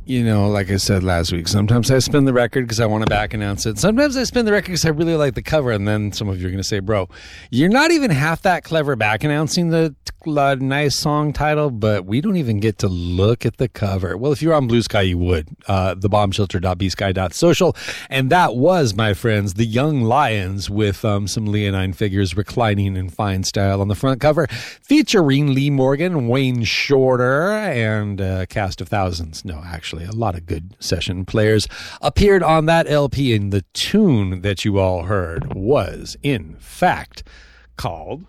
You know, like I said last week, sometimes I spin the record because I want to back announce it. Sometimes I spin the record because I really like the cover. And then some of you are going to say, bro, you're not even half that clever back announcing the nice song title, but we don't even get to look at the cover. Well, if you're on Blue Sky, you would. Thebombshelter.bsky.social. And that was, my friends, the Young Lions with some leonine figures reclining in fine style on the front cover, featuring Lee Morgan, Wayne Shorter, and a cast of thousands. No, actually, a lot of good session players appeared on that LP, and the tune that you all heard was, in fact, called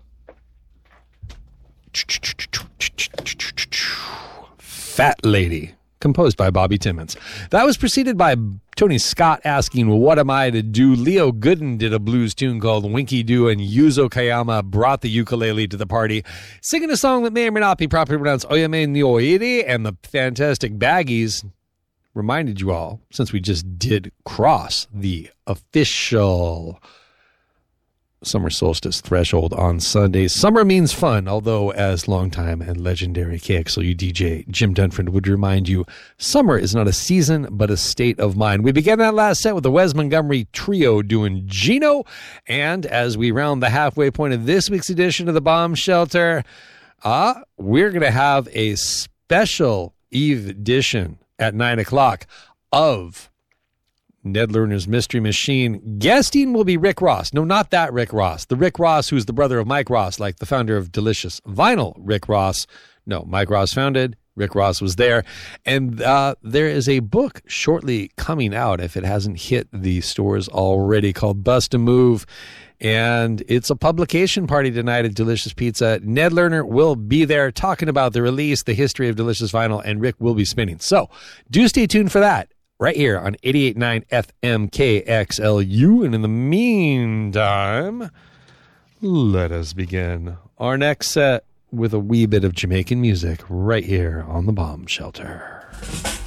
Fat Lady, composed by Bobby Timmons. That was preceded by Tony Scott asking, what am I to do? Leo Gooden did a blues tune called Winky Doo, and Yuzo Kayama brought the ukulele to the party, singing a song that may or may not be properly pronounced Oyame Nioiri, and the Fantastic Baggies reminded you all, since we just did cross the official summer solstice threshold on Sunday. Summer means fun, although as longtime and legendary KXLU DJ Jim Dunford would remind you, summer is not a season, but a state of mind. We began that last set with the Wes Montgomery Trio doing Gino, and as we round the halfway point of this week's edition of the Bomb Shelter, we're going to have a special Eve edition at 9 o'clock of Ned Lerner's Mystery Machine. Guesting will be Rick Ross. No, not that Rick Ross. The Rick Ross who's the brother of Mike Ross, like the founder of Delicious Vinyl, Rick Ross. No, Mike Ross founded. Rick Ross was there. And there is a book shortly coming out, if it hasn't hit the stores already, called Bust a Move. And it's a publication party tonight at Delicious Pizza. Ned Lerner will be there talking about the release, the history of Delicious Vinyl, and Rick will be spinning. So do stay tuned for that right here on 88.9 FM KXLU. And in the meantime, let us begin our next set with a wee bit of Jamaican music right here on the Bomb Shelter.